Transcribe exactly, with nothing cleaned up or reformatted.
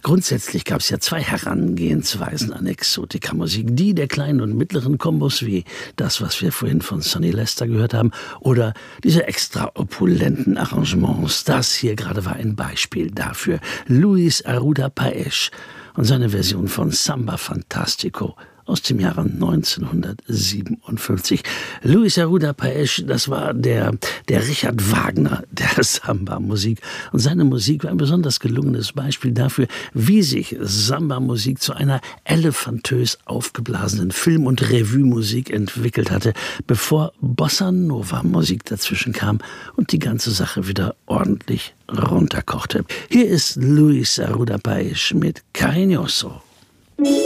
Grundsätzlich gab es ja zwei Herangehensweisen an Exotika-Musik. Die der kleinen und mittleren Kombos, wie das, was wir vorhin von Sonny Lester gehört haben, oder diese extra opulenten Arrangements. Das hier gerade war ein Beispiel dafür. Luis Arruda Paez und seine Version von Samba Fantastico aus dem Jahre neunzehnhundertsiebenundfünfzig. Luis Arruda Paez, das war der, der Richard Wagner der Samba-Musik. Und seine Musik war ein besonders gelungenes Beispiel dafür, wie sich Samba-Musik zu einer elefantös aufgeblasenen Film- und Revue-Musik entwickelt hatte, bevor Bossa-Nova-Musik dazwischen kam und die ganze Sache wieder ordentlich runterkochte. Hier ist Luis Arruda Paez mit Cariñoso.